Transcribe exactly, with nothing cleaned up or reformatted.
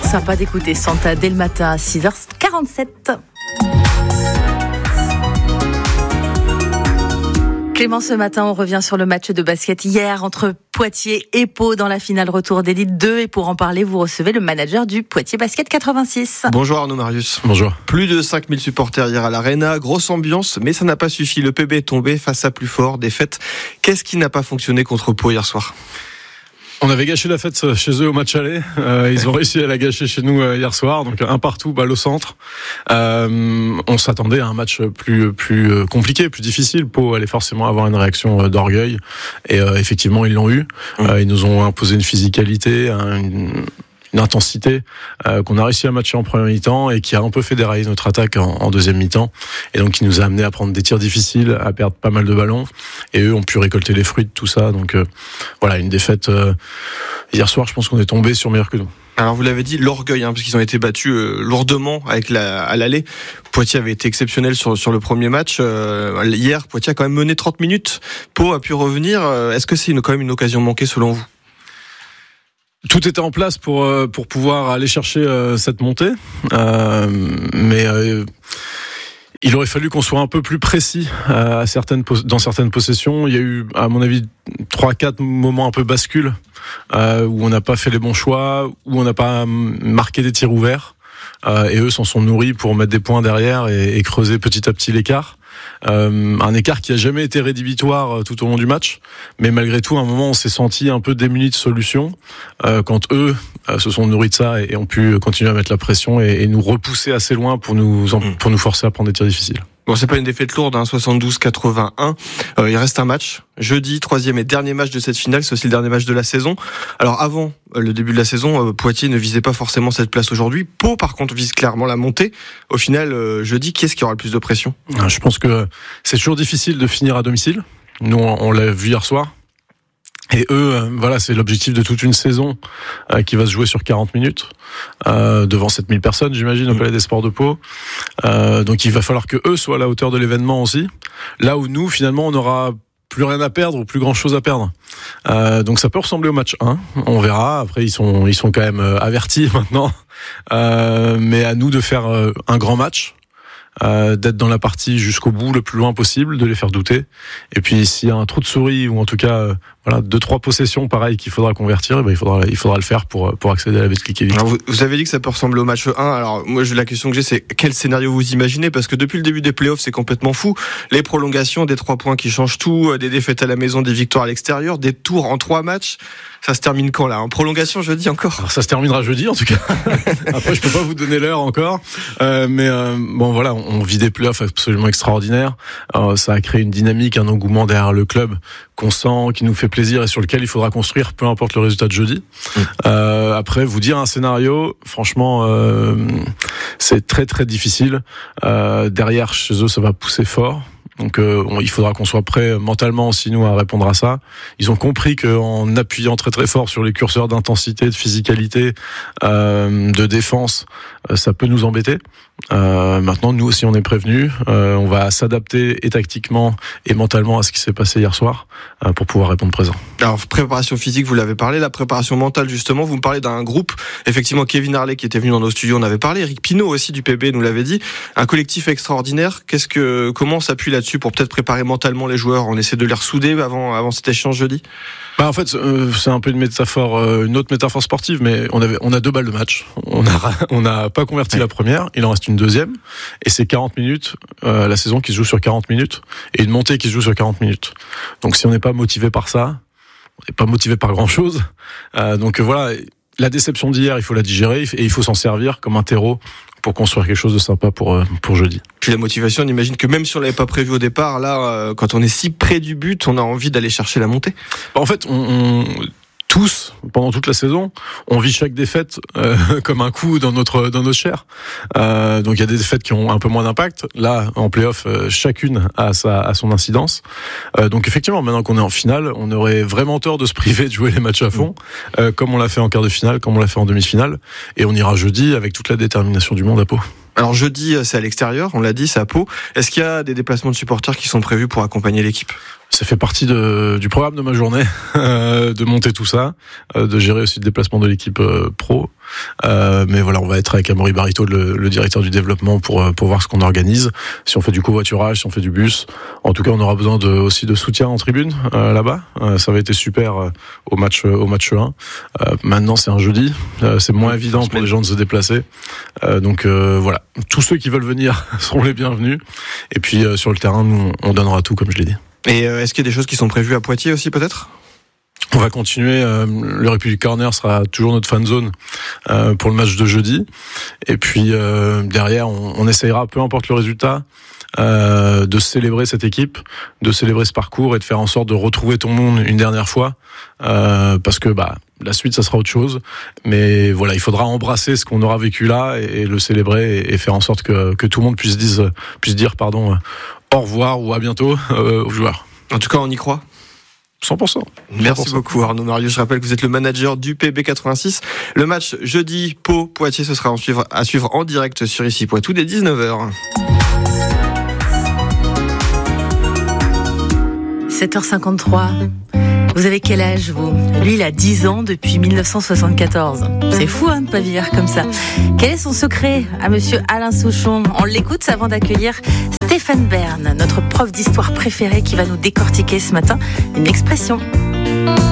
sympa d'écouter Santa dès le matin à six heures quarante-sept. Clément, ce matin, on revient sur le match de basket hier entre Poitiers et Pau dans la finale retour d'élite deux. Et pour en parler, vous recevez le manager du Poitiers Basket quatre-vingt-six. Bonjour Arnaud Marius. Bonjour. Plus de cinq mille supporters hier à l'Arena. Grosse ambiance, mais ça n'a pas suffi. Le P B est tombé face à plus fort. Défaite. Qu'est-ce qui n'a pas fonctionné contre Pau hier soir ? On avait gâché la fête chez eux au match aller. Euh, ils ont réussi à la gâcher chez nous euh, hier soir. Donc un partout, balle au centre. Euh, on s'attendait à un match plus plus compliqué, plus difficile. Pau allait forcément avoir une réaction euh, d'orgueil. Et euh, effectivement, ils l'ont eu. Euh, ils nous ont imposé une physicalité, un, une, une intensité euh, qu'on a réussi à matcher en première mi-temps et qui a un peu fait dérailler notre attaque en, en deuxième mi-temps. Et donc, qui nous a amené à prendre des tirs difficiles, à perdre pas mal de ballons. Et eux ont pu récolter les fruits de tout ça. Donc euh, voilà, une défaite. Euh, hier soir, je pense qu'on est tombé sur meilleur que nous. Alors vous l'avez dit, l'orgueil, hein, parce qu'ils ont été battus euh, lourdement avec la, à l'aller. Poitiers avait été exceptionnel sur, sur le premier match. Euh, hier, Poitiers a quand même mené trente minutes. Pau a pu revenir. Euh, est-ce que c'est une, quand même une occasion manquée selon vous ? Tout était en place pour pour pouvoir aller chercher euh, cette montée, euh, mais euh, il aurait fallu qu'on soit un peu plus précis euh, à certaines dans certaines possessions. Il y a eu, à mon avis, trois quatre moments un peu bascule euh, où on n'a pas fait les bons choix, où on n'a pas marqué des tirs ouverts, euh, et eux s'en sont nourris pour mettre des points derrière et, et creuser petit à petit l'écart. Euh, un écart qui a jamais été rédhibitoire tout au long du match, mais malgré tout, à un moment, on s'est senti un peu démunis de solutions euh, quand eux euh, se sont nourris de ça et, et ont pu continuer à mettre la pression et, et nous repousser assez loin pour nous en, pour nous forcer à prendre des tirs difficiles. Bon, c'est pas une défaite lourde, hein, soixante-douze quatre-vingt-un. Euh, il reste un match. Jeudi, troisième et dernier match de cette finale. C'est aussi le dernier match de la saison. Alors, avant euh, le début de la saison, euh, Poitiers ne visait pas forcément cette place aujourd'hui. Pau, par contre, vise clairement la montée. Au final, euh, jeudi, qui est-ce qui aura le plus de pression ? Je pense que c'est toujours difficile de finir à domicile. Nous, on l'a vu hier soir. Et eux, euh, voilà, c'est l'objectif de toute une saison euh, qui va se jouer sur quarante minutes euh, devant sept mille personnes, j'imagine, au Palais des Sports de Pau. Euh, donc il va falloir que eux soient à la hauteur de l'événement aussi. Là où nous, finalement, on n'aura plus rien à perdre ou plus grand chose à perdre. Euh, donc ça peut ressembler au match un. On verra. Après, ils sont ils sont quand même avertis maintenant. Euh, mais à nous de faire un grand match. Euh, d'être dans la partie jusqu'au bout, le plus loin possible, de les faire douter. Et puis s'il y a un trou de souris ou en tout cas euh, voilà deux trois possessions pareil qu'il faudra convertir, eh ben, il faudra il faudra le faire pour pour accéder à la Betclic Elite. Alors vous, vous avez dit que ça peut ressembler au match un. Alors moi je, la question que j'ai, c'est quel scénario vous imaginez, parce que depuis le début des playoffs c'est complètement fou. Les prolongations, des trois points qui changent tout, des défaites à la maison, des victoires à l'extérieur, des tours en trois matchs. Ça se termine quand là ? En prolongation jeudi encore ? Alors ça se terminera jeudi en tout cas. Après je peux pas vous donner l'heure encore, euh, mais euh, bon voilà, on, on vit des playoffs absolument extraordinaires. Euh, ça a créé une dynamique, un engouement derrière le club qu'on sent, qui nous fait plaisir et sur lequel il faudra construire, peu importe le résultat de jeudi. Mmh. Euh, après vous dire un scénario, franchement, euh, c'est très très difficile. Euh, derrière chez eux ça va pousser fort. Donc euh, on, il faudra qu'on soit prêt mentalement aussi nous à répondre à ça. Ils ont compris qu'en appuyant très très fort sur les curseurs d'intensité, de physicalité, euh, de défense, euh, ça peut nous embêter. Euh, maintenant nous aussi on est prévenus. Euh, on va s'adapter et tactiquement et mentalement à ce qui s'est passé hier soir euh, pour pouvoir répondre présent. Alors préparation physique, vous l'avez parlé, la préparation mentale justement, vous me parlez d'un groupe, effectivement Kevin Harley qui était venu dans nos studios, on avait parlé, Eric Pinault aussi du P B nous l'avait dit, un collectif extraordinaire. Qu'est-ce que comment on s'appuie là-dessus pour peut-être préparer mentalement les joueurs? On essaie de les ressouder avant avant cet échange jeudi. Bah en fait euh, c'est un peu une métaphore, euh, une autre métaphore sportive, mais on avait on a deux balles de match. On a on a pas converti ouais. la première, il en reste une deuxième, et c'est quarante minutes, euh, la saison qui se joue sur quarante minutes, et une montée qui se joue sur quarante minutes. Donc si on n'est pas motivé par ça, on n'est pas motivé par grand chose. Euh, donc voilà, la déception d'hier, il faut la digérer et il faut s'en servir comme un terreau pour construire quelque chose de sympa pour pour jeudi. Puis la motivation, on imagine que même si on l'avait pas prévu au départ, là, quand on est si près du but, on a envie d'aller chercher la montée. En fait, on, on tous, pendant toute la saison, on vit chaque défaite euh, comme un coup dans notre dans notre chair. Euh, donc il y a des défaites qui ont un peu moins d'impact. Là, en play-off, euh, chacune a sa a son incidence. Euh, donc effectivement, maintenant qu'on est en finale, on aurait vraiment tort de se priver de jouer les matchs à fond, euh, comme on l'a fait en quart de finale, comme on l'a fait en demi-finale, et on ira jeudi avec toute la détermination du monde à Pau. Alors jeudi, c'est à l'extérieur, on l'a dit, c'est à Pau. Est-ce qu'il y a des déplacements de supporters qui sont prévus pour accompagner l'équipe ? Ça fait partie de, du programme de ma journée, euh, de monter tout ça, euh, de gérer aussi le déplacement de l'équipe euh, pro. Euh, mais voilà, on va être avec Amaury Barito, le, le directeur du développement, pour pour voir ce qu'on organise. Si on fait du covoiturage, si on fait du bus. En tout cas, on aura besoin de, aussi de soutien en tribune euh, là-bas. Euh, ça avait été super euh, au match au match un. Euh, maintenant, c'est un jeudi. Euh, c'est moins évident pour les gens de se déplacer. Euh, donc euh, voilà, tous ceux qui veulent venir seront les bienvenus. Et puis euh, sur le terrain, nous, on donnera tout, comme je l'ai dit. Et euh, est-ce qu'il y a des choses qui sont prévues à Poitiers aussi, peut-être ? On va continuer. Euh, le Republic Corner sera toujours notre fan zone euh, pour le match de jeudi. Et puis euh, derrière, on, on essayera, peu importe le résultat, euh, de célébrer cette équipe, de célébrer ce parcours et de faire en sorte de retrouver tout le monde une dernière fois. Euh, parce que bah la suite, ça sera autre chose. Mais voilà, il faudra embrasser ce qu'on aura vécu là et, et le célébrer et, et faire en sorte que, que tout le monde puisse, dise, puisse dire pardon, au revoir ou à bientôt euh, aux joueurs. En tout cas, on y croit. cent pour cent. Merci cent pour cent. beaucoup Arnaud Marius. Je rappelle que vous êtes le manager du P B quatre-vingt-six. Le match jeudi Pau-Poitiers, ce sera à suivre, à suivre en direct sur Ici Poitou dès dix-neuf heures. sept heures cinquante-trois. Vous avez quel âge, vous ? Lui, il a dix ans depuis dix-neuf cent soixante-quatorze. C'est fou, hein, de pas vieillir comme ça. Quel est son secret à monsieur Alain Souchon ? On l'écoute avant d'accueillir Stéphane Bern, notre prof d'histoire préféré, qui va nous décortiquer ce matin une expression.